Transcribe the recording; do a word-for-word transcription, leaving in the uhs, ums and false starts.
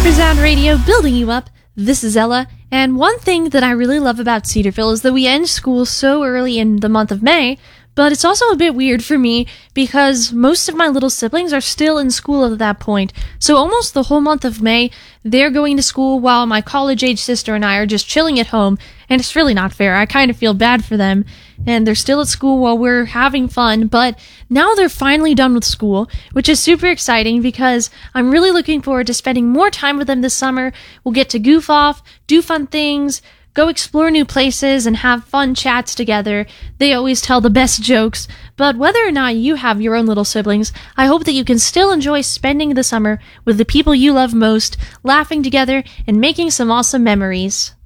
Sound Radio, building you up. This is Ella, and one thing that I really love about Cedarville is that we end school so early in the month of May, but it's also a bit weird for me because most of my little siblings are still in school at that point. So almost the whole month of May, they're going to school while my college-age sister and I are just chilling at home, and it's really not fair. I kind of feel bad for them, and they're still at school while we're having fun, but now they're finally done with school, which is super exciting because I'm really looking forward to spending more time with them this summer. We'll get to goof off, do fun things, go explore new places, and have fun chats together. They always tell the best jokes, but whether or not you have your own little siblings, I hope that you can still enjoy spending the summer with the people you love most, laughing together, and making some awesome memories.